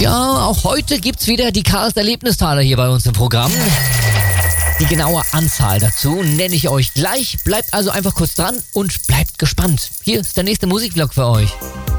Ja, auch heute gibt's wieder die Chaos Erlebnistaler hier bei uns im Programm. Die genaue Anzahl dazu nenne ich euch gleich. Bleibt also einfach kurz dran und bleibt gespannt. Hier ist der nächste Musikvlog für euch.